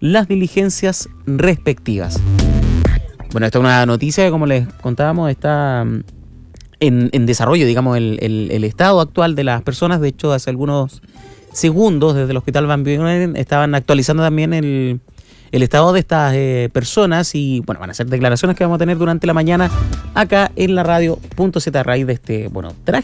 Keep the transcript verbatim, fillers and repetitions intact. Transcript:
las diligencias respectivas. Bueno, esta es una noticia que, como les contábamos, está en, en desarrollo, digamos, el, el, el estado actual de las personas. De hecho, hace algunos segundos, desde el Hospital Van Buren, estaban actualizando también el, el estado de estas eh, personas y, bueno, van a ser declaraciones que vamos a tener durante la mañana acá en la radio punto z a raíz de este, bueno, trágico